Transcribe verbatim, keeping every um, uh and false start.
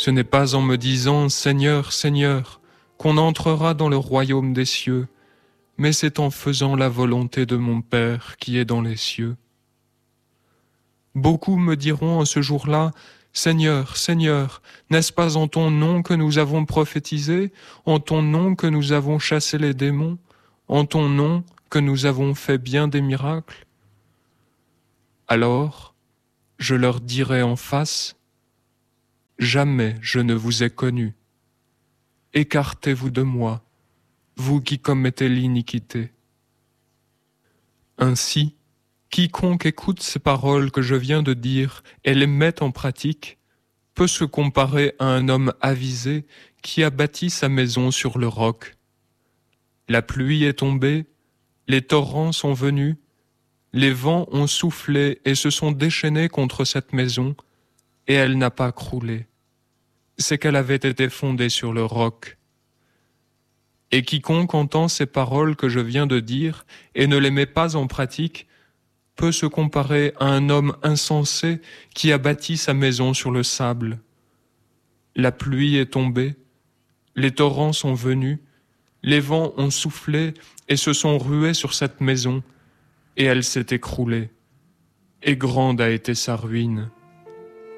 Ce n'est pas en me disant « Seigneur, Seigneur » qu'on entrera dans le royaume des cieux, mais c'est en faisant la volonté de mon Père qui est dans les cieux. Beaucoup me diront en ce jour-là, « Seigneur, Seigneur, n'est-ce pas en ton nom que nous avons prophétisé, en ton nom que nous avons chassé les démons, en ton nom que nous avons fait bien des miracles ?» Alors, je leur dirai en face, « Jamais je ne vous ai connu. Écartez-vous de moi, vous qui commettez l'iniquité. » Ainsi, quiconque écoute ces paroles que je viens de dire et les met en pratique peut se comparer à un homme avisé qui a bâti sa maison sur le roc. La pluie est tombée, les torrents sont venus, les vents ont soufflé et se sont déchaînés contre cette maison, et elle n'a pas croulé. C'est qu'elle avait été fondée sur le roc. Et quiconque entend ces paroles que je viens de dire et ne les met pas en pratique peut se comparer à un homme insensé qui a bâti sa maison sur le sable. La pluie est tombée, les torrents sont venus, les vents ont soufflé et se sont rués sur cette maison, et elle s'est écroulée. Et grande a été sa ruine.